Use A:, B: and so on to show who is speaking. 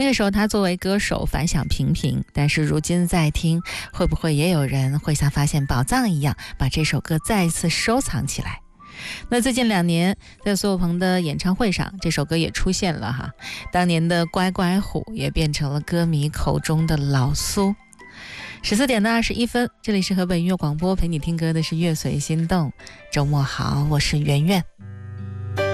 A: 个时候他作为歌手反响平平，但是如今再听，会不会也有人会像发现宝藏一样把这首歌再一次收藏起来？那最近2年在苏有朋的演唱会上，这首歌也出现了哈，当年的乖乖虎也变成了歌迷口中的老苏。14点21分，这里是河北音乐广播，陪你听歌的是乐随心动。周末好，我是圆圆。